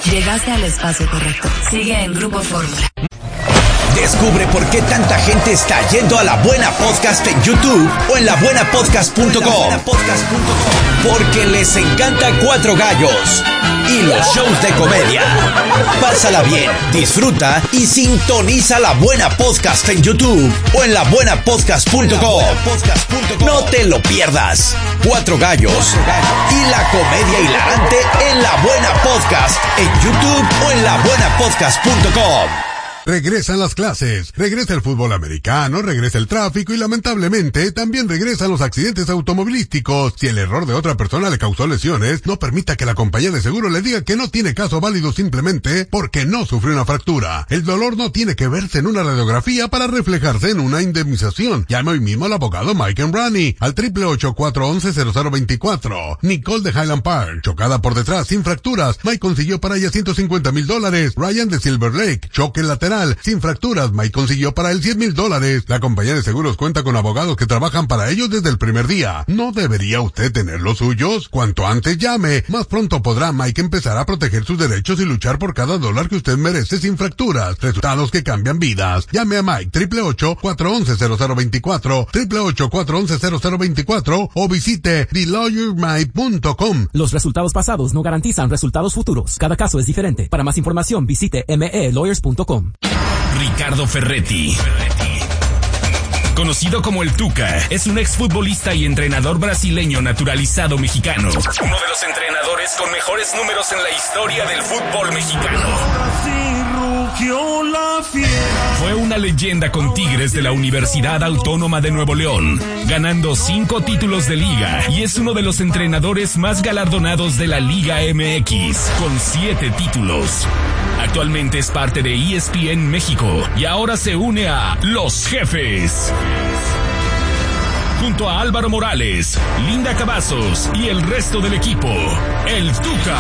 Llegaste al espacio correcto. Sigue en Grupo Fórmula. Descubre por qué tanta gente está yendo a La Buena Podcast en YouTube o en labuenapodcast.com. Porque les encanta Cuatro Gallos y los shows de comedia. Pásala bien, disfruta y sintoniza La Buena Podcast en YouTube o en labuenapodcast.com. No te lo pierdas. Cuatro Gallos y la comedia hilarante en La Buena Podcast en YouTube o en labuenapodcast.com. Regresan las clases, regresa el fútbol americano, regresa el tráfico y lamentablemente también regresan los accidentes automovilísticos. Si el error de otra persona le causó lesiones, no permita que la compañía de seguro le diga que no tiene caso válido simplemente porque no sufrió una fractura. El dolor no tiene que verse en una radiografía para reflejarse en una indemnización. Llame hoy mismo al abogado Mike Embrani al 888-411-0024. Nicole de Highland Park, chocada por detrás sin fracturas. Mike consiguió para ella $150,000. Ryan de Silver Lake, choque lateral sin fracturas. Mike consiguió para él $100,000. La compañía de seguros cuenta con abogados que trabajan para ellos desde el primer día. ¿No debería usted tener los suyos? Cuanto antes llame, más pronto podrá Mike empezar a proteger sus derechos y luchar por cada dólar que usted merece sin fracturas. Resultados que cambian vidas. Llame a Mike 888-411-0024, 888-411-0024 o visite TheLawyerMike.com. Los resultados pasados no garantizan resultados futuros. Cada caso es diferente. Para más información visite melawyers.com. Ricardo Ferretti, conocido como el Tuca, es un exfutbolista y entrenador brasileño naturalizado mexicano. Uno de los entrenadores con mejores números en la historia del fútbol mexicano. Fue una leyenda con Tigres de la Universidad Autónoma de Nuevo León, ganando 5 títulos de liga, y es uno de los entrenadores más galardonados de la Liga MX, con 7 títulos. Actualmente es parte de ESPN México y ahora se une a Los Jefes. Junto a Álvaro Morales, Linda Cavazos y el resto del equipo, el Tuca.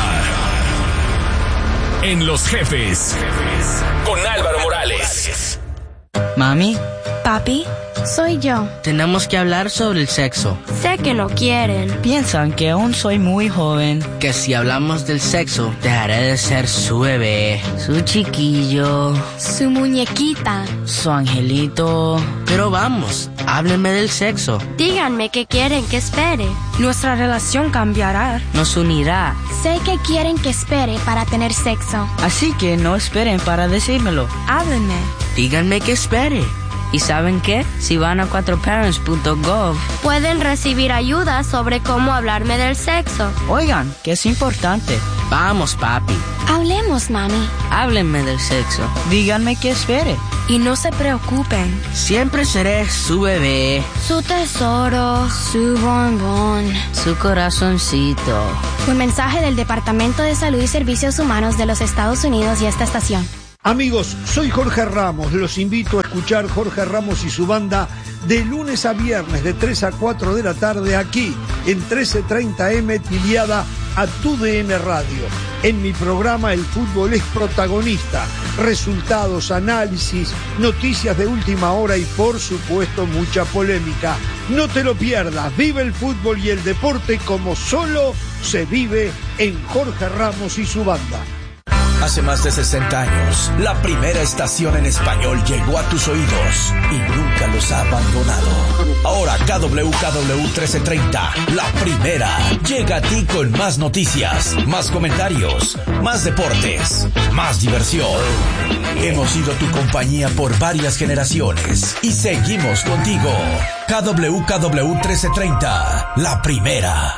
En Los Jefes, con Álvaro Morales. Mami. Papi, soy yo. Tenemos que hablar sobre el sexo. Sé que no quieren. Piensan que aún soy muy joven. Que si hablamos del sexo, dejaré de ser su bebé, su chiquillo, su muñequita, su angelito. Pero vamos, háblenme del sexo. Díganme qué quieren que espere. Nuestra relación cambiará. Nos unirá. Sé que quieren que espere para tener sexo. Así que no esperen para decírmelo. Háblenme. Díganme que espere. ¿Y saben qué? Si van a 4parents.gov, pueden recibir ayuda sobre cómo hablarme del sexo. Oigan, que es importante. Vamos, papi. Hablemos, mami. Háblenme del sexo. Díganme que espere. Y no se preocupen. Siempre seré su bebé, su tesoro, su bombón, su corazoncito. Un mensaje del Departamento de Salud y Servicios Humanos de los Estados Unidos y esta estación. Amigos, soy Jorge Ramos. Los invito a escuchar Jorge Ramos y su banda de lunes a viernes de 3 a 4 de la tarde aquí en 1330M Tiliada a TUDN Radio. En mi programa el fútbol es protagonista. Resultados, análisis, noticias de última hora y por supuesto mucha polémica. No te lo pierdas. Vive el fútbol y el deporte como solo se vive en Jorge Ramos y su banda. Hace más de 60 años, la primera estación en español llegó a tus oídos y nunca los ha abandonado. Ahora KWKW 1330, la primera, llega a ti con más noticias, más comentarios, más deportes, más diversión. Hemos sido tu compañía por varias generaciones y seguimos contigo. KWKW 1330, la primera.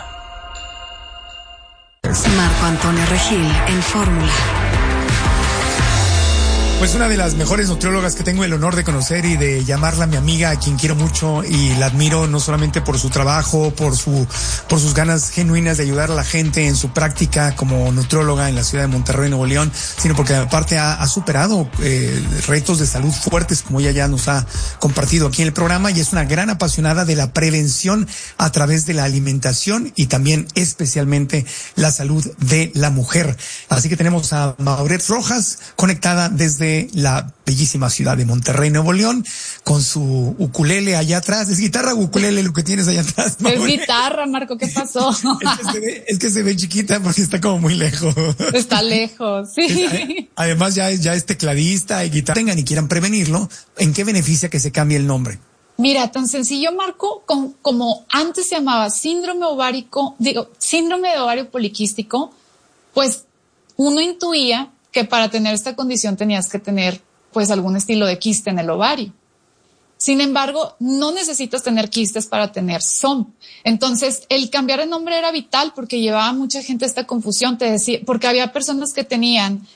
Marco Antonio Regil en Fórmula. Pues una de las mejores nutriólogas que tengo el honor de conocer y de llamarla mi amiga, a quien quiero mucho y la admiro no solamente por su trabajo, por sus ganas genuinas de ayudar a la gente en su práctica como nutrióloga en la ciudad de Monterrey, Nuevo León, sino porque aparte ha superado retos de salud fuertes, como ella ya nos ha compartido aquí en el programa, y es una gran apasionada de la prevención a través de la alimentación y también especialmente la salud de la mujer. Así que tenemos a Mauret Rojas conectada desde describe la bellísima ciudad de Monterrey, Nuevo León, con su ukulele allá atrás. ¿Es guitarra o ukulele lo que tienes allá atrás? Es guitarra, Marco, ¿qué pasó? Es que se ve chiquita porque está como muy lejos. Está lejos, sí. Además ya es tecladista y guitarra. Tengan y quieran prevenirlo, ¿en qué beneficia que se cambie el nombre? Mira, tan sencillo, Marco, como antes se llamaba síndrome de ovario poliquístico, pues uno intuía que para tener esta condición tenías que tener pues algún estilo de quiste en el ovario. Sin embargo, no necesitas tener quistes para tener SOMP. Entonces, el cambiar el nombre era vital porque llevaba mucha gente a esta confusión, te decía, porque había personas que tenían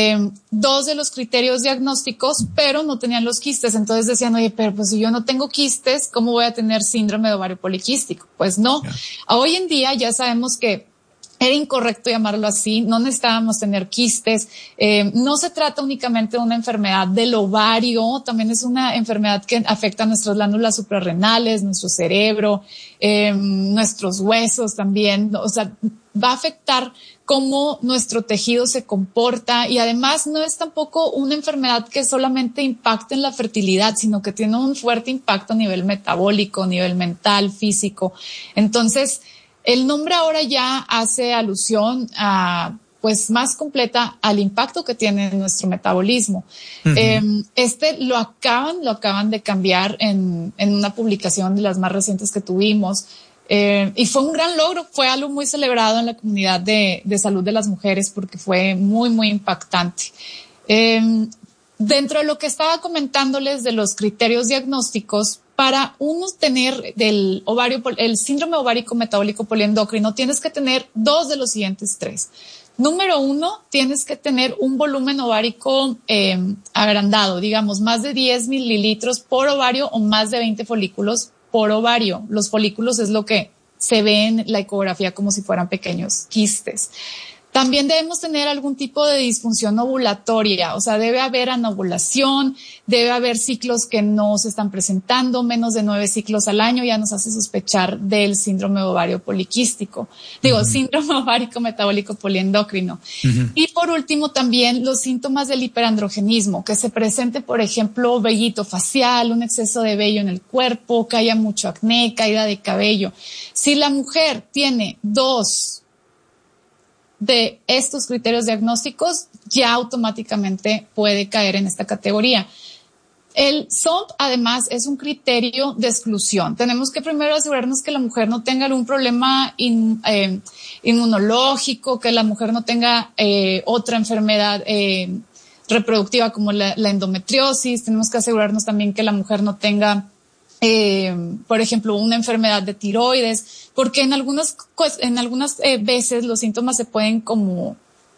2 de los criterios diagnósticos, pero no tenían los quistes. Entonces decían, oye, pero pues si yo no tengo quistes, ¿cómo voy a tener síndrome de ovario poliquístico? Pues no. Hoy en día ya sabemos que era incorrecto llamarlo así, no necesitábamos tener quistes, no se trata únicamente de una enfermedad del ovario, también es una enfermedad que afecta a nuestras glándulas suprarrenales, nuestro cerebro, nuestros huesos también, o sea, va a afectar cómo nuestro tejido se comporta y además no es tampoco una enfermedad que solamente impacta en la fertilidad, sino que tiene un fuerte impacto a nivel metabólico, a nivel mental, físico. Entonces, el nombre ahora ya hace alusión a, pues, más completa al impacto que tiene en nuestro metabolismo. Uh-huh. Lo acaban de cambiar en una publicación de las más recientes que tuvimos. Y fue un gran logro, fue algo muy celebrado en la comunidad de salud de las mujeres porque fue muy, muy impactante. Dentro de lo que estaba comentándoles de los criterios diagnósticos, para uno tener el síndrome ovárico metabólico poliendocrino, tienes que tener 2 de los siguientes 3. Número 1, tienes que tener un volumen ovárico agrandado, digamos, más de 10 mililitros por ovario o más de 20 folículos por ovario. Los folículos es lo que se ve en la ecografía como si fueran pequeños quistes. También debemos tener algún tipo de disfunción ovulatoria, o sea, debe haber anovulación, debe haber ciclos que no se están presentando, menos de 9 ciclos al año ya nos hace sospechar del síndrome ovario poliquístico, síndrome ovárico metabólico poliendocrino. Uh-huh. Y por último también los síntomas del hiperandrogenismo, que se presente, por ejemplo, vellito facial, un exceso de vello en el cuerpo, que haya mucho acné, caída de cabello. Si la mujer tiene 2 de estos criterios diagnósticos, ya automáticamente puede caer en esta categoría. El SOMP, además, es un criterio de exclusión. Tenemos que primero asegurarnos que la mujer no tenga algún problema inmunológico, que la mujer no tenga otra enfermedad reproductiva como la endometriosis. Tenemos que asegurarnos también que la mujer no tenga por ejemplo, una enfermedad de tiroides, porque en algunas veces los síntomas se pueden como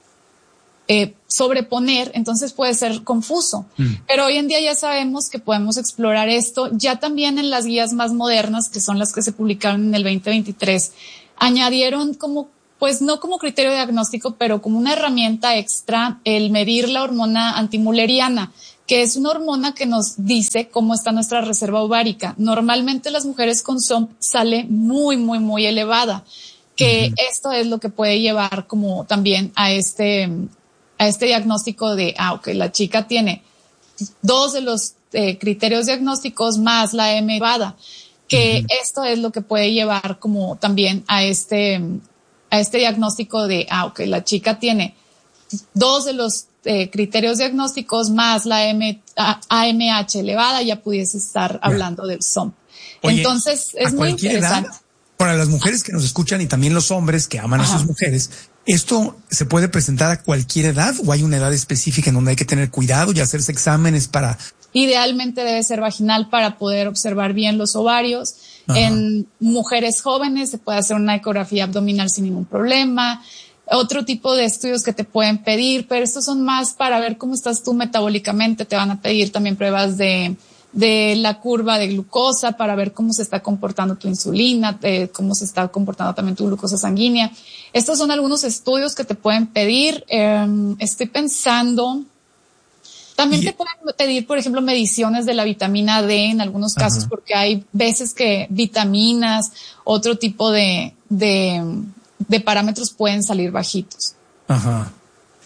sobreponer, entonces puede ser confuso. Pero hoy en día ya sabemos que podemos explorar esto, ya también en las guías más modernas, que son las que se publicaron en el 2023, añadieron como, pues no como criterio diagnóstico, pero como una herramienta extra, el medir la hormona antimuleriana, que es una hormona que nos dice cómo está nuestra reserva ovárica. Normalmente las mujeres con SOMP sale muy, muy, muy elevada, que esto es lo que puede llevar como también a este diagnóstico de, la chica tiene 2 de los criterios diagnósticos más la M elevada, que esto es lo que puede llevar como también a este diagnóstico de, la chica tiene 2 de los criterios diagnósticos más la AMH elevada, ya pudiese estar hablando del SOMP. Oye, entonces es muy interesante. Edad, para las mujeres que nos escuchan y también los hombres que aman a sus mujeres, ¿esto se puede presentar a cualquier edad o hay una edad específica en donde hay que tener cuidado y hacerse exámenes para...? Idealmente debe ser vaginal para poder observar bien los ovarios. En mujeres jóvenes se puede hacer una ecografía abdominal sin ningún problema. Otro tipo de estudios que te pueden pedir, pero estos son más para ver cómo estás tú metabólicamente. Te van a pedir también pruebas de la curva de glucosa para ver cómo se está comportando tu insulina, cómo se está comportando también tu glucosa sanguínea. Estos son algunos estudios que te pueden pedir. Estoy pensando, también te pueden pedir, por ejemplo, mediciones de la vitamina D en algunos casos, porque hay veces que vitaminas, otro tipo de parámetros pueden salir bajitos.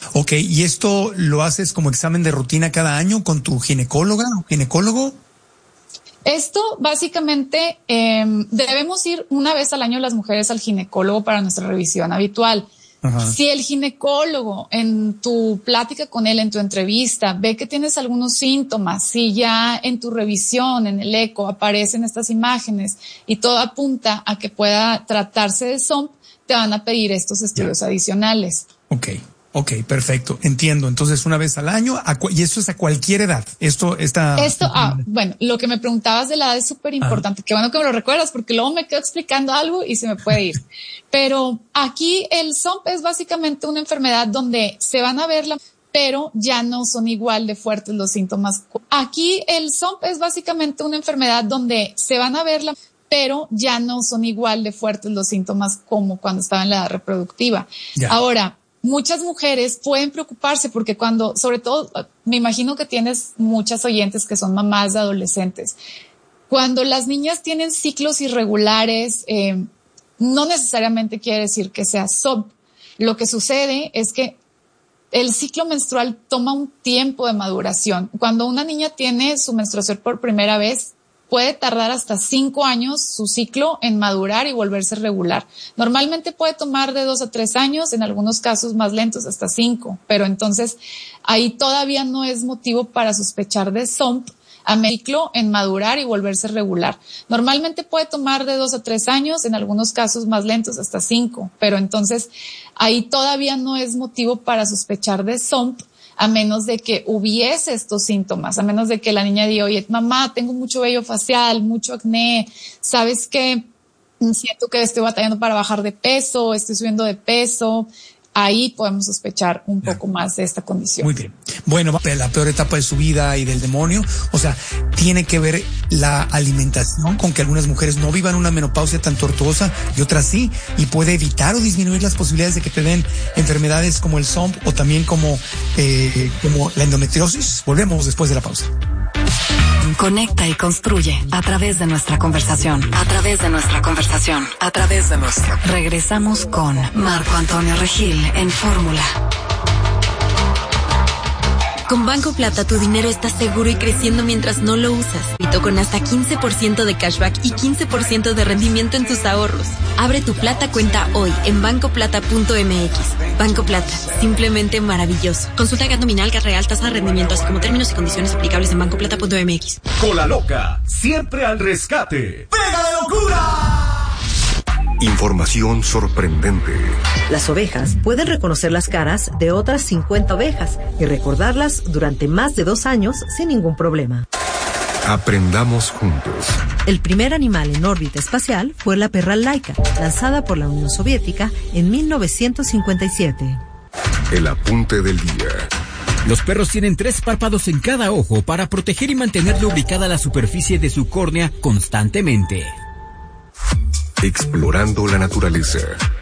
Ok, ¿y esto lo haces como examen de rutina cada año con tu ginecóloga o ginecólogo? Esto básicamente debemos ir una vez al año las mujeres al ginecólogo para nuestra revisión habitual. Ajá. Si el ginecólogo en tu plática con él, en tu entrevista, ve que tienes algunos síntomas, si ya en tu revisión, en el eco, aparecen estas imágenes y todo apunta a que pueda tratarse de SOMP, te van a pedir estos estudios adicionales. Ok, perfecto, entiendo. Entonces, una vez al año, y esto es a cualquier edad. Bueno, lo que me preguntabas de la edad es súper importante. Qué bueno que me lo recuerdas, porque luego me quedo explicando algo y se me puede ir. Pero aquí el SOMP es básicamente una enfermedad donde se van a ver pero ya no son igual de fuertes los síntomas. Aquí el SOMP es básicamente una enfermedad donde se van a ver pero ya no son igual de fuertes los síntomas como cuando estaba en la edad reproductiva. Ya. Ahora, muchas mujeres pueden preocuparse porque sobre todo, me imagino que tienes muchas oyentes que son mamás de adolescentes. Cuando las niñas tienen ciclos irregulares, no necesariamente quiere decir que sea SOMP. Lo que sucede es que el ciclo menstrual toma un tiempo de maduración. Cuando una niña tiene su menstruación por primera vez, puede tardar hasta 5 años su ciclo en madurar y volverse regular. Normalmente puede tomar de 2 a 3 años, en algunos casos más lentos hasta 5, pero entonces ahí todavía no es motivo para sospechar de SOMP a ciclo en madurar y volverse regular. Normalmente puede tomar de 2 a 3 años, en algunos casos más lentos hasta 5, pero entonces ahí todavía no es motivo para sospechar de SOMP, a menos de que hubiese estos síntomas, a menos de que la niña diga, oye, mamá, tengo mucho vello facial, mucho acné, ¿sabes qué? Siento que estoy batallando para bajar de peso, estoy subiendo de peso. Ahí podemos sospechar un poco más de esta condición. Muy bien. Bueno, la peor etapa de su vida y del demonio, o sea, tiene que ver la alimentación con que algunas mujeres no vivan una menopausia tan tortuosa y otras sí, y puede evitar o disminuir las posibilidades de que te den enfermedades como el SOMP o también como la endometriosis. Volvemos después de la pausa. Conecta y construye a través de nuestra conversación. Regresamos con Marco Antonio Regil en Fórmula. Con Banco Plata tu dinero está seguro y creciendo mientras no lo usas. Y con hasta 15% de cashback y 15% de rendimiento en tus ahorros. Abre tu Plata cuenta hoy en bancoplata.mx. Banco Plata, simplemente maravilloso. Consulta GAT nominal, GAT real, tasa de rendimiento, así como términos y condiciones aplicables en bancoplata.mx. Cola Loca, siempre al rescate. ¡Pega de locura! Información sorprendente. Las ovejas pueden reconocer las caras de otras 50 ovejas y recordarlas durante más de 2 años sin ningún problema. Aprendamos juntos. El primer animal en órbita espacial fue la perra Laika, lanzada por la Unión Soviética en 1957. El apunte del día. Los perros tienen 3 párpados en cada ojo para proteger y mantener lubricada la superficie de su córnea constantemente. Explorando la naturaleza.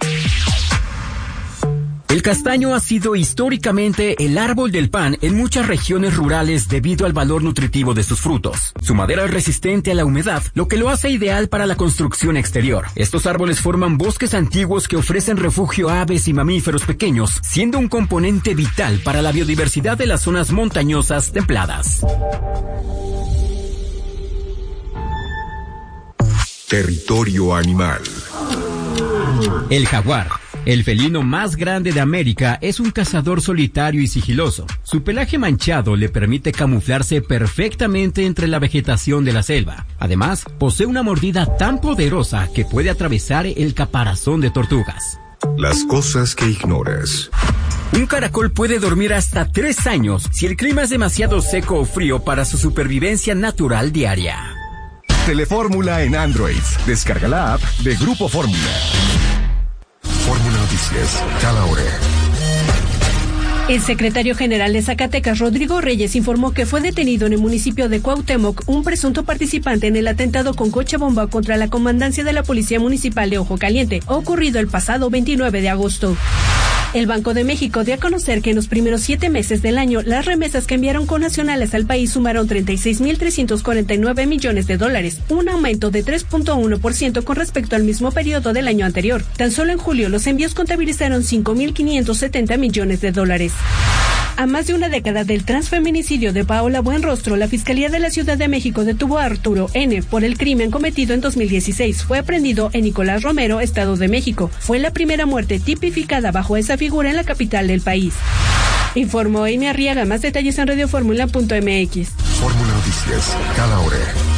El castaño ha sido históricamente el árbol del pan en muchas regiones rurales debido al valor nutritivo de sus frutos. Su madera es resistente a la humedad, lo que lo hace ideal para la construcción exterior. Estos árboles forman bosques antiguos que ofrecen refugio a aves y mamíferos pequeños, siendo un componente vital para la biodiversidad de las zonas montañosas templadas. Territorio animal. El jaguar, el felino más grande de América, es un cazador solitario y sigiloso. Su pelaje manchado le permite camuflarse perfectamente entre la vegetación de la selva. Además, posee una mordida tan poderosa que puede atravesar el caparazón de tortugas. Las cosas que ignoras. Un caracol puede dormir hasta 3 años si el clima es demasiado seco o frío para su supervivencia natural diaria. Telefórmula en Android. Descarga la app de Grupo Fórmula. Fórmula Noticias, cada hora. El secretario general de Zacatecas, Rodrigo Reyes, informó que fue detenido en el municipio de Cuauhtémoc un presunto participante en el atentado con coche bomba contra la comandancia de la Policía Municipal de Ojo Caliente, ocurrido el pasado 29 de agosto. El Banco de México dio a conocer que en los primeros 7 meses del año, las remesas que enviaron connacionales al país sumaron 36.349 millones de dólares, un aumento de 3.1% con respecto al mismo periodo del año anterior. Tan solo en julio, los envíos contabilizaron 5.570 millones de dólares. A más de una década del transfeminicidio de Paola Buenrostro, la Fiscalía de la Ciudad de México detuvo a Arturo N. por el crimen cometido en 2016. Fue aprehendido en Nicolás Romero, Estado de México. Fue la primera muerte tipificada bajo esa figura en la capital del país. Informó Amy Arriaga. Más detalles en radioformula.mx. Fórmula Noticias, cada hora.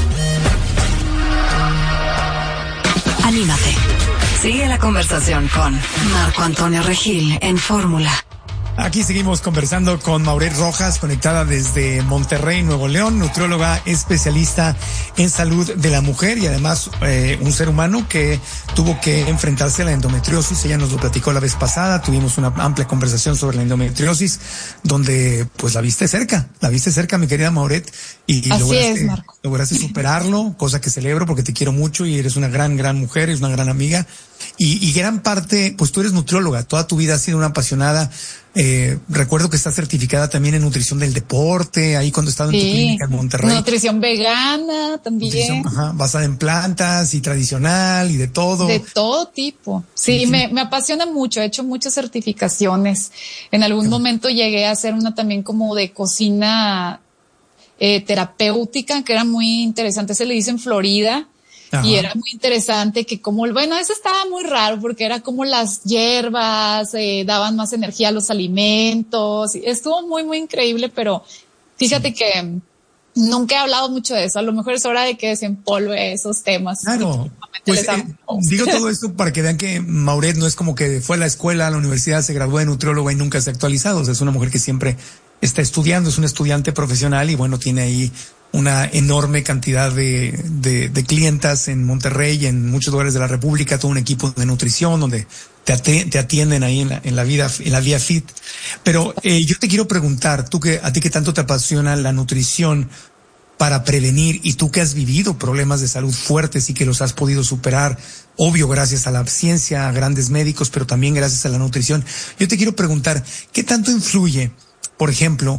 Anímate. Sigue la conversación con Marco Antonio Regil en Fórmula. Aquí seguimos conversando con Mauret Rojas, conectada desde Monterrey, Nuevo León, nutrióloga especialista en salud de la mujer y además un ser humano que tuvo que enfrentarse a la endometriosis. Ella nos lo platicó la vez pasada, tuvimos una amplia conversación sobre la endometriosis, donde pues la viste cerca, mi querida Mauret, y lograste superarlo, cosa que celebro porque te quiero mucho y eres una gran mujer, eres una gran amiga. Y gran parte, pues tú eres nutrióloga, toda tu vida has sido una apasionada. Recuerdo que estás certificada también en nutrición del deporte, ahí cuando estaba en tu clínica en Monterrey. Nutrición vegana también. Basada en plantas y tradicional y de todo. De todo tipo. Sí. Me apasiona mucho, he hecho muchas certificaciones. En algún momento llegué a hacer una también como de cocina terapéutica, que era muy interesante, se le dice en Florida. Ajá. Y era muy interesante que eso estaba muy raro porque era como las hierbas daban más energía a los alimentos. Estuvo muy increíble, pero fíjate que nunca he hablado mucho de eso. A lo mejor es hora de que desempolve esos temas. Claro. Pues, digo todo esto para que vean que Mauret no es como que fue a la escuela, a la universidad, se graduó de nutrióloga y nunca se ha actualizado. O sea, es una mujer que siempre está estudiando, es una estudiante profesional y tiene ahí una enorme cantidad de clientas en Monterrey y en muchos lugares de la República, todo un equipo de nutrición donde te atienden ahí en la vía fit. Pero yo te quiero preguntar, a ti que tanto te apasiona la nutrición para prevenir y tú que has vivido problemas de salud fuertes y que los has podido superar, obvio gracias a la ciencia, a grandes médicos, pero también gracias a la nutrición. Yo te quiero preguntar, ¿qué tanto influye, por ejemplo,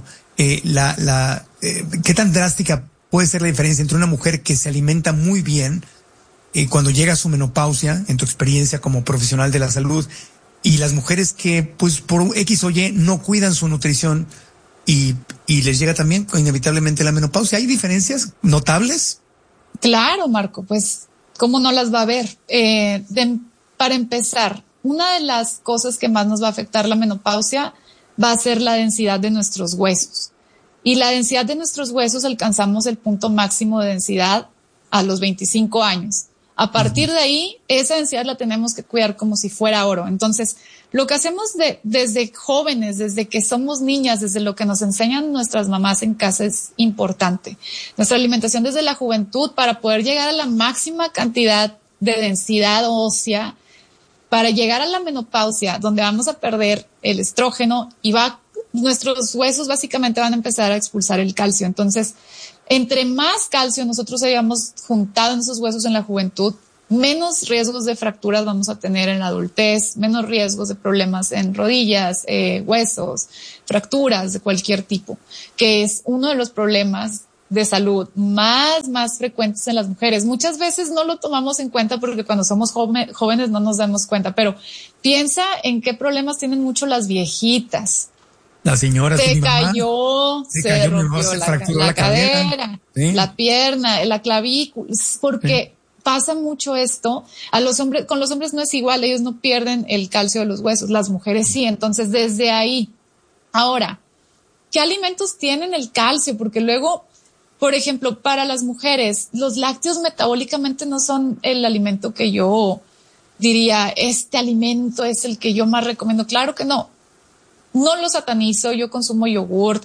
qué tan drástica puede ser la diferencia entre una mujer que se alimenta muy bien cuando llega a su menopausia, en tu experiencia como profesional de la salud, y las mujeres que, pues, por X o Y no cuidan su nutrición y les llega también inevitablemente la menopausia? ¿Hay diferencias notables? Claro, Marco, pues, ¿cómo no las va a haber? Para empezar, una de las cosas que más nos va a afectar la menopausia va a ser la densidad de nuestros huesos. Y la densidad de nuestros huesos alcanzamos el punto máximo de densidad a los 25 años. A partir de ahí, esa densidad la tenemos que cuidar como si fuera oro. Entonces, lo que hacemos desde jóvenes, desde que somos niñas, desde lo que nos enseñan nuestras mamás en casa es importante. Nuestra alimentación desde la juventud para poder llegar a la máxima cantidad de densidad ósea, para llegar a la menopausia, donde vamos a perder el estrógeno y nuestros huesos básicamente van a empezar a expulsar el calcio. Entonces, entre más calcio nosotros hayamos juntado en esos huesos en la juventud, menos riesgos de fracturas vamos a tener en la adultez, menos riesgos de problemas en rodillas, huesos, fracturas de cualquier tipo, que es uno de los problemas de salud más frecuentes en las mujeres. Muchas veces no lo tomamos en cuenta porque cuando somos jóvenes no nos damos cuenta, pero piensa en qué problemas tienen mucho las viejitas. La señora se cayó, se rompió la cadera, ¿sí? La pierna, la clavícula, porque pasa mucho esto. Con los hombres no es igual, ellos no pierden el calcio de los huesos, las mujeres sí. Entonces, desde ahí. Ahora, ¿qué alimentos tienen el calcio? Porque luego, por ejemplo, para las mujeres, los lácteos metabólicamente no son el alimento que yo diría, este alimento es el que yo más recomiendo. Claro que no. No lo satanizo, yo consumo yogurt.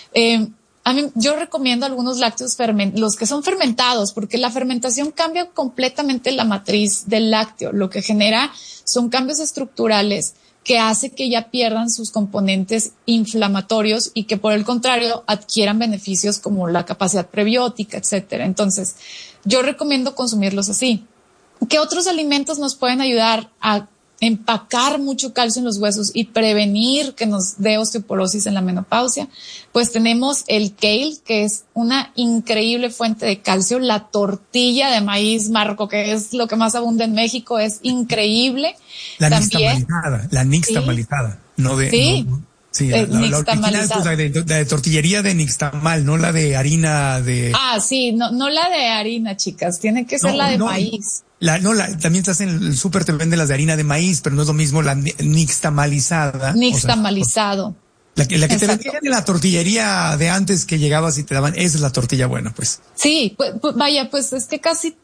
Yo recomiendo algunos lácteos los que son fermentados, porque la fermentación cambia completamente la matriz del lácteo. Lo que genera son cambios estructurales que hace que ya pierdan sus componentes inflamatorios y que por el contrario adquieran beneficios como la capacidad prebiótica, etcétera. Entonces, yo recomiendo consumirlos así. ¿Qué otros alimentos nos pueden ayudar a empacar mucho calcio en los huesos y prevenir que nos dé osteoporosis en la menopausia, pues tenemos el kale, que es una increíble fuente de calcio. La tortilla de maíz, Marco, que es lo que más abunda en México, es increíble. La también nixtamalizada, no de... Sí. No, sí, la original, pues, la de tortillería de nixtamal, no la de harina de... Sí, no la de harina, chicas, tiene que ser la de maíz. También estás en el súper, te venden las de harina de maíz, pero no es lo mismo la nixtamalizada. Nixtamalizado. La que te vendían en la tortillería de antes, que llegabas y te daban, esa es la tortilla buena, pues. Sí, pues es que casi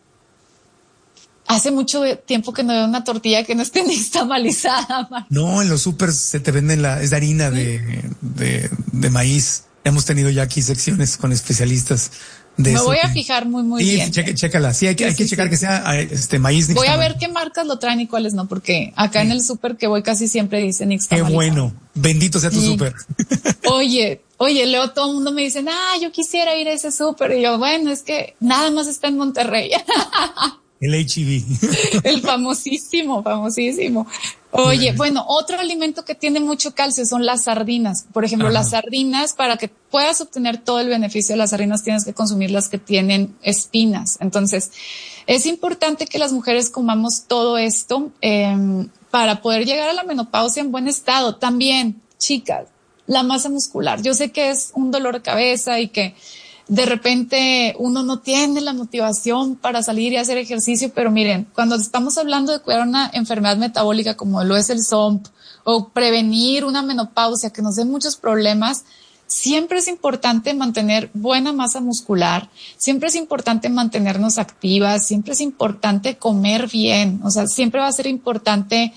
hace mucho tiempo que no veo una tortilla que no esté nixtamalizada. No, en los súper se te venden es de harina de maíz. Hemos tenido ya aquí secciones con especialistas de Me eso. voy a fijar muy bien. Chécala. Sí, hay que checar que sea maíz nixtamal. Voy a ver qué marcas lo traen y cuáles no, porque acá en el súper que voy casi siempre dice nixtamalizado. Qué bueno. Bendito sea tu súper. Oye, luego todo el mundo me dice, yo quisiera ir a ese súper. Y yo, bueno, es que nada más está en Monterrey. El H-E-B. El famosísimo. Oye, bueno, otro alimento que tiene mucho calcio son las sardinas. Por ejemplo, las sardinas, para que puedas obtener todo el beneficio de las sardinas, tienes que consumir las que tienen espinas. Entonces, es importante que las mujeres comamos todo esto para poder llegar a la menopausia en buen estado. También, chicas, la masa muscular. Yo sé que es un dolor de cabeza y que de repente uno no tiene la motivación para salir y hacer ejercicio, pero miren, cuando estamos hablando de cuidar una enfermedad metabólica como lo es el SOMP o prevenir una menopausia que nos dé muchos problemas, siempre es importante mantener buena masa muscular, siempre es importante mantenernos activas, siempre es importante comer bien, o sea, siempre va a ser importante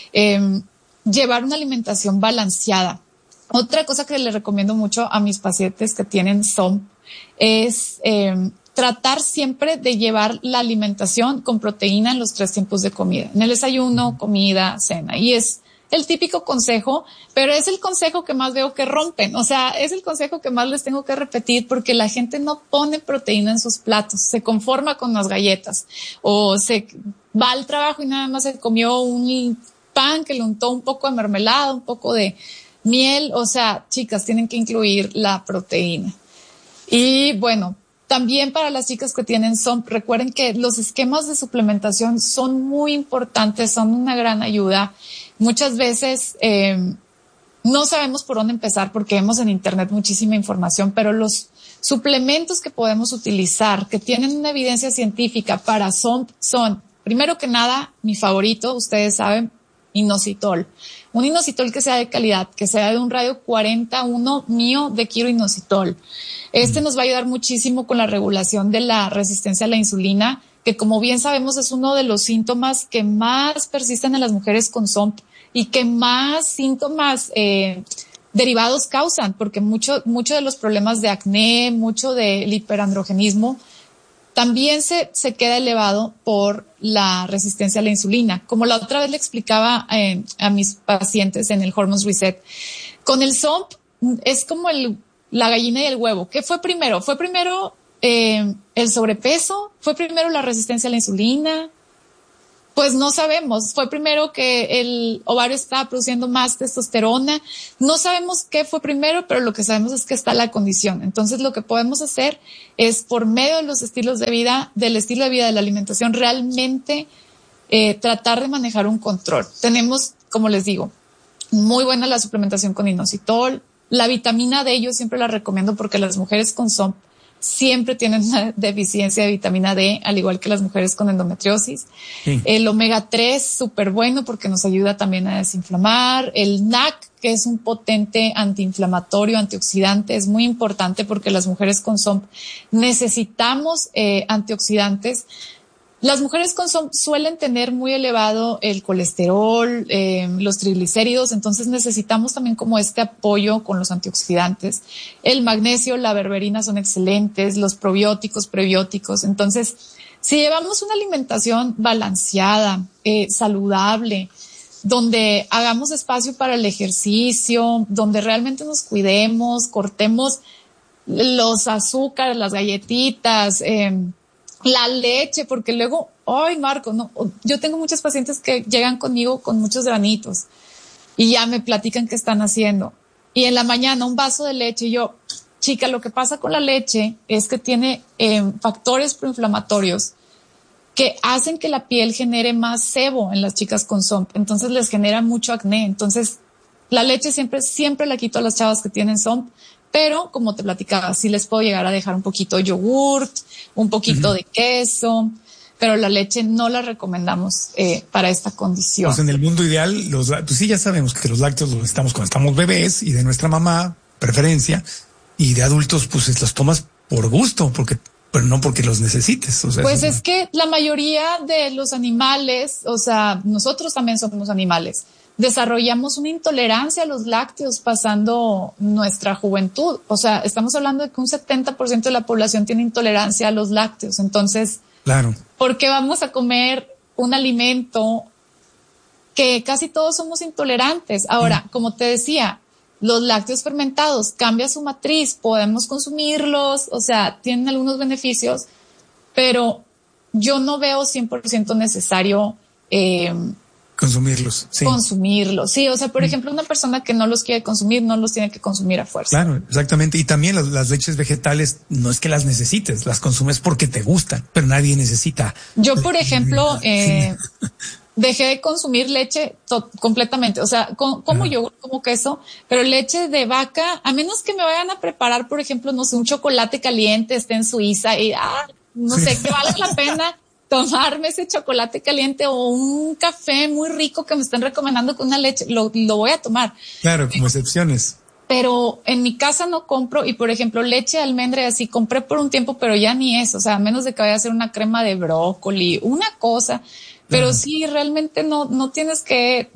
llevar una alimentación balanceada. Otra cosa que le recomiendo mucho a mis pacientes que tienen SOMP es tratar siempre de llevar la alimentación con proteína en los 3 tiempos de comida, en el desayuno, comida, cena, y es el típico consejo, pero es el consejo que más veo que rompen, o sea, es el consejo que más les tengo que repetir porque la gente no pone proteína en sus platos, se conforma con las galletas o se va al trabajo y nada más se comió un pan que le untó un poco de mermelada, un poco de miel, o sea, chicas, tienen que incluir la proteína. Y bueno, también para las chicas que tienen SOMP, recuerden que los esquemas de suplementación son muy importantes, son una gran ayuda. Muchas veces no sabemos por dónde empezar porque vemos en internet muchísima información, pero los suplementos que podemos utilizar, que tienen una evidencia científica para SOMP son, primero que nada, mi favorito, ustedes saben, inositol. Un inositol que sea de calidad, que sea de un radio 41 mío de quiroinositol. Este nos va a ayudar muchísimo con la regulación de la resistencia a la insulina, que como bien sabemos es uno de los síntomas que más persisten en las mujeres con SOMP y que más síntomas derivados causan, porque mucho de los problemas de acné, mucho del hiperandrogenismo, también se queda elevado por la resistencia a la insulina. Como la otra vez le explicaba a mis pacientes en el Hormones Reset, con el SOMP es como la gallina y el huevo. ¿Qué fue primero? ¿Fue primero el sobrepeso? ¿Fue primero la resistencia a la insulina? Pues no sabemos. Fue primero que el ovario estaba produciendo más testosterona. No sabemos qué fue primero, pero lo que sabemos es que está la condición. Entonces lo que podemos hacer es, por medio de los estilos de vida, del estilo de vida, de la alimentación, realmente tratar de manejar un control. Tenemos, como les digo, muy buena la suplementación con inositol. La vitamina D yo siempre la recomiendo porque las mujeres con SOMP siempre tienen una deficiencia de vitamina D, al igual que las mujeres con endometriosis. Sí. El omega 3, súper bueno porque nos ayuda también a desinflamar. El NAC, que es un potente antiinflamatorio, antioxidante, es muy importante porque las mujeres con SOMP necesitamos antioxidantes. Las mujeres con SOMP suelen tener muy elevado el colesterol, los triglicéridos, entonces necesitamos también como este apoyo con los antioxidantes. El magnesio, la berberina son excelentes, los probióticos, prebióticos. Entonces, si llevamos una alimentación balanceada, saludable, donde hagamos espacio para el ejercicio, donde realmente nos cuidemos, cortemos los azúcares, las galletitas, La leche, porque luego, ay, Marco, no, yo tengo muchos pacientes que llegan conmigo con muchos granitos y ya me platican qué están haciendo. Y en la mañana un vaso de leche, y yo, chica, lo que pasa con la leche es que tiene factores proinflamatorios que hacen que la piel genere más sebo en las chicas con SOMP. Entonces les genera mucho acné. Entonces la leche siempre la quito a las chavas que tienen SOMP, pero como te platicaba, sí les puedo llegar a dejar un poquito de yogurt, un poquito de queso, pero la leche no la recomendamos para esta condición. Pues en el mundo ideal, pues sí, ya sabemos que los lácteos los estamos cuando estamos bebés y de nuestra mamá, preferencia, y de adultos, pues los tomas por gusto, pero no porque los necesites. O sea, pues es que la mayoría de los animales, o sea, nosotros también somos animales, desarrollamos una intolerancia a los lácteos pasando nuestra juventud. O sea, estamos hablando de que un 70% de la población tiene intolerancia a los lácteos. Entonces, claro, ¿por qué vamos a comer un alimento que casi todos somos intolerantes? Ahora, como te decía, los lácteos fermentados cambia su matriz, podemos consumirlos, o sea, tienen algunos beneficios, pero yo no veo 100% necesario consumirlos. Consumirlos, sí. O sea, por ejemplo, una persona que no los quiere consumir, no los tiene que consumir a fuerza. Claro, exactamente. Y también las leches vegetales, no es que las necesites, las consumes porque te gustan, pero nadie necesita. Yo, por ejemplo, dejé de consumir leche completamente. O sea, como yogur, como queso, pero leche de vaca, a menos que me vayan a preparar, por ejemplo, no sé, un chocolate caliente, esté en Suiza y, no sé, que valga la pena tomarme ese chocolate caliente o un café muy rico que me están recomendando con una leche, lo voy a tomar. Claro, como excepciones. Pero en mi casa no compro, y por ejemplo, leche de almendra así compré por un tiempo, pero ya ni eso, o sea, a menos de que vaya a hacer una crema de brócoli, una cosa, pero sí, realmente no tienes que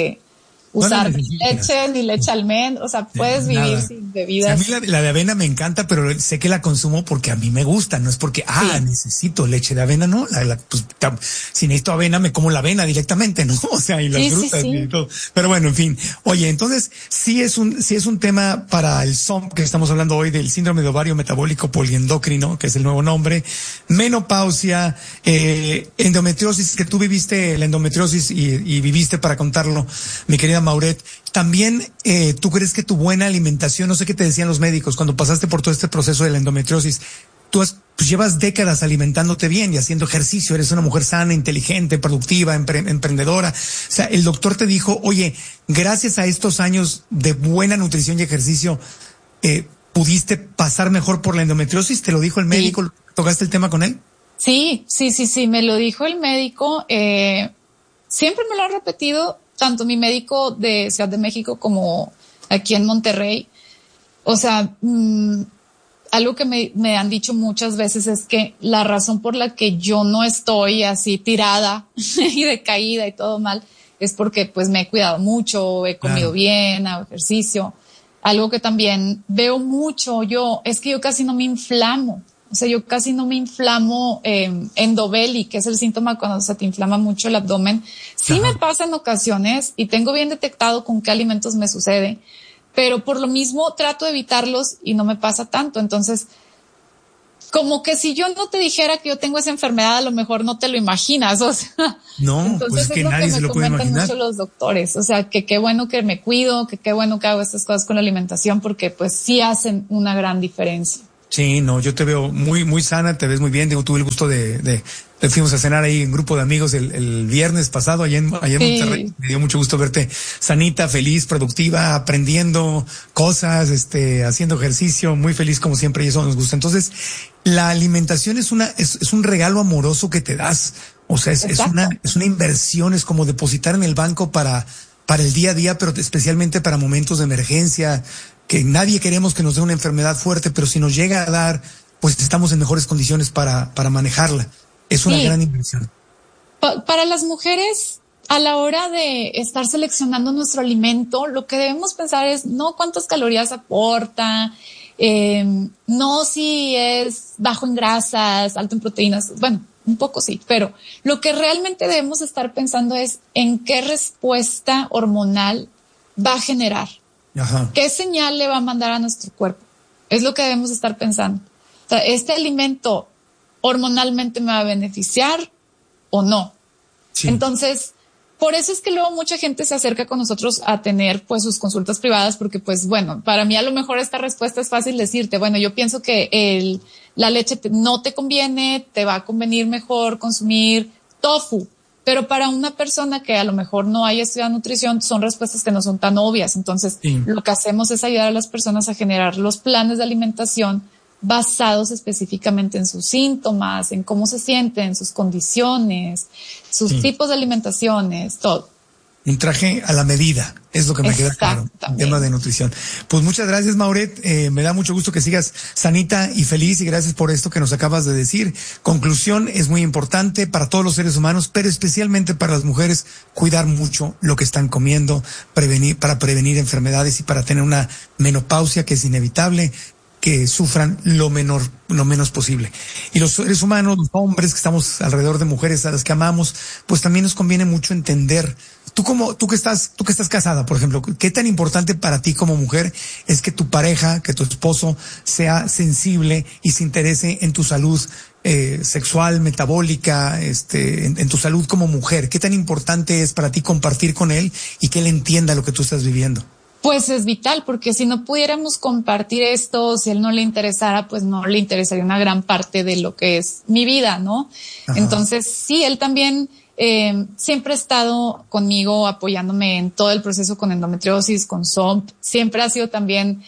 usar leche ni leche almendra, o sea, puedes vivir sin bebidas. O sea, a mí la de avena me encanta, pero sé que la consumo porque a mí me gusta, no es porque, necesito leche de avena, no, pues, si necesito avena me como la avena directamente, ¿no? O sea, y las frutas y todo. Pero bueno, en fin. Oye, entonces, sí es un tema para el SOMP que estamos hablando hoy, del síndrome de ovario metabólico poliendocrino, que es el nuevo nombre, menopausia, endometriosis, que tú viviste la endometriosis y viviste para contarlo, mi querida Mauret. También, ¿tú crees que tu buena alimentación, no sé qué te decían los médicos cuando pasaste por todo este proceso de la endometriosis, pues llevas décadas alimentándote bien y haciendo ejercicio, eres una mujer sana, inteligente, productiva, emprendedora? O sea, el doctor te dijo, oye, gracias a estos años de buena nutrición y ejercicio, ¿pudiste pasar mejor por la endometriosis? ¿Te lo dijo el médico? Sí. ¿Tocaste el tema con él? Sí, me lo dijo el médico. Siempre me lo ha repetido, tanto mi médico de Ciudad de México como aquí en Monterrey. O sea, algo que me han dicho muchas veces es que la razón por la que yo no estoy así tirada y decaída y todo mal es porque pues me he cuidado mucho, he comido bien, hago ejercicio. Algo que también veo mucho es que yo casi no me inflamo. O sea, yo casi no me inflamo endobelly, que es el síntoma cuando se te inflama mucho el abdomen. Sí me pasa en ocasiones y tengo bien detectado con qué alimentos me sucede, pero por lo mismo trato de evitarlos y no me pasa tanto. Entonces, como que si yo no te dijera que yo tengo esa enfermedad, a lo mejor no te lo imaginas. O sea, no, entonces pues es que nadie se lo puede imaginar. Me comentan mucho los doctores. O sea, que qué bueno que me cuido, que qué bueno que hago estas cosas con la alimentación, porque pues sí hacen una gran diferencia. Sí, no, yo te veo muy, muy sana, te ves muy bien. Tuve el gusto de fuimos a cenar ahí en grupo de amigos el viernes pasado allá en Monterrey. Me dio mucho gusto verte sanita, feliz, productiva, aprendiendo cosas, haciendo ejercicio, muy feliz como siempre, y eso nos gusta. Entonces, la alimentación es un regalo amoroso que te das. O sea, es una inversión, es como depositar en el banco para el día a día, pero especialmente para momentos de emergencia, que nadie queremos que nos dé una enfermedad fuerte, pero si nos llega a dar, pues estamos en mejores condiciones para manejarla. Es una gran inversión. Para las mujeres, a la hora de estar seleccionando nuestro alimento, lo que debemos pensar es no cuántas calorías aporta, no si es bajo en grasas, alto en proteínas, bueno, un poco sí, pero lo que realmente debemos estar pensando es en qué respuesta hormonal va a generar. Ajá. ¿Qué señal le va a mandar a nuestro cuerpo? Es lo que debemos estar pensando. O sea, este alimento hormonalmente me va a beneficiar o no. Sí. Entonces, por eso es que luego mucha gente se acerca con nosotros a tener pues sus consultas privadas, porque pues bueno, para mí a lo mejor esta respuesta es fácil decirte, bueno, yo pienso que la leche no te conviene, te va a convenir mejor consumir tofu, pero para una persona que a lo mejor no haya estudiado nutrición son respuestas que no son tan obvias. Entonces, lo que hacemos es ayudar a las personas a generar los planes de alimentación basados específicamente en sus síntomas, en cómo se sienten, sus condiciones, sus tipos de alimentaciones, todo. Un traje a la medida, es lo que me queda claro, en tema de nutrición. Pues muchas gracias, Mauret, me da mucho gusto que sigas sanita y feliz, y gracias por esto que nos acabas de decir. Conclusión, es muy importante para todos los seres humanos, pero especialmente para las mujeres, cuidar mucho lo que están comiendo, para prevenir enfermedades y para tener una menopausia que es inevitable, que sufran lo menos posible. Y los seres humanos, los hombres que estamos alrededor de mujeres a las que amamos, pues también nos conviene mucho entender. Tú que estás casada, por ejemplo, ¿qué tan importante para ti como mujer es que tu pareja, que tu esposo sea sensible y se interese en tu salud sexual, metabólica, en tu salud como mujer? ¿Qué tan importante es para ti compartir con él y que él entienda lo que tú estás viviendo? Pues es vital, porque si no pudiéramos compartir esto, si a él no le interesara, pues no le interesaría una gran parte de lo que es mi vida, ¿no? Ajá. Entonces, sí, él también siempre ha estado conmigo apoyándome en todo el proceso con endometriosis, con SOMP. Siempre ha sido también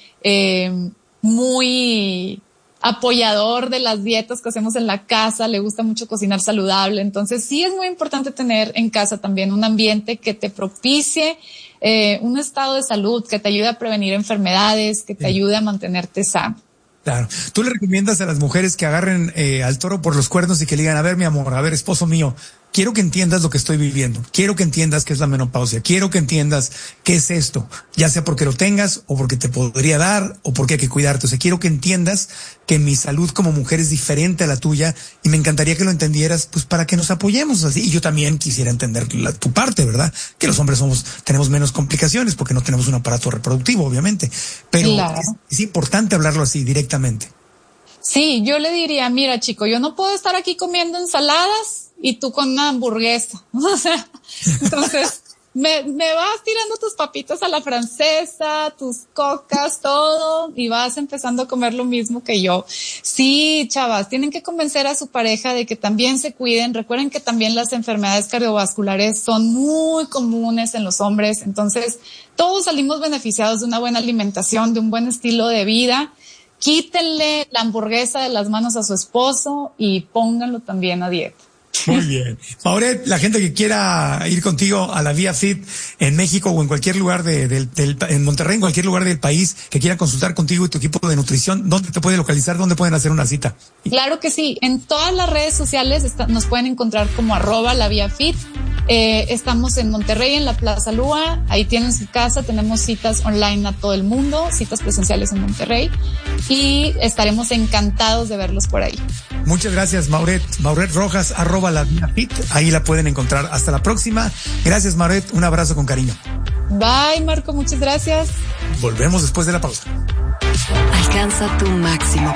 muy apoyador de las dietas que hacemos en la casa, le gusta mucho cocinar saludable. Entonces, sí es muy importante tener en casa también un ambiente que te propicie un estado de salud, que te ayude a prevenir enfermedades, que te ayude a mantenerte sano. Claro. ¿Tú le recomiendas a las mujeres que agarren al toro por los cuernos y que le digan, a ver, mi amor, a ver, esposo mío, quiero que entiendas lo que estoy viviendo, quiero que entiendas qué es la menopausia, quiero que entiendas qué es esto, ya sea porque lo tengas o porque te podría dar o porque hay que cuidarte? O sea, quiero que entiendas que mi salud como mujer es diferente a la tuya y me encantaría que lo entendieras, pues para que nos apoyemos así. Y yo también quisiera entender tu parte, ¿verdad? Que los hombres tenemos menos complicaciones porque no tenemos un aparato reproductivo, obviamente, pero claro, es importante hablarlo así directamente. Sí, yo le diría, mira, chico, yo no puedo estar aquí comiendo ensaladas y tú con una hamburguesa. O sea, entonces me vas tirando tus papitas a la francesa, tus cocas, todo, y vas empezando a comer lo mismo que yo. Sí, chavas, tienen que convencer a su pareja de que también se cuiden. Recuerden que también las enfermedades cardiovasculares son muy comunes en los hombres. Entonces, todos salimos beneficiados de una buena alimentación, de un buen estilo de vida. Quítenle la hamburguesa de las manos a su esposo y pónganlo también a dieta. Muy bien. Mauret, la gente que quiera ir contigo a la Vía Fit en México o en cualquier lugar en Monterrey, en cualquier lugar del país, que quiera consultar contigo y tu equipo de nutrición, ¿dónde te puede localizar? ¿Dónde pueden hacer una cita? Claro que sí. En todas las redes sociales nos pueden encontrar como @laviafit. Estamos en Monterrey, en la Plaza Lua. Ahí tienen su casa. Tenemos citas online a todo el mundo, citas presenciales en Monterrey, y estaremos encantados de verlos por ahí. Muchas gracias, Mauret. Mauret Rojas, @laviafit. Ahí la pueden encontrar. Hasta la próxima. Gracias, Mauret. Un abrazo con cariño. Bye, Marco. Muchas gracias. Volvemos después de la pausa. Alcanza tu máximo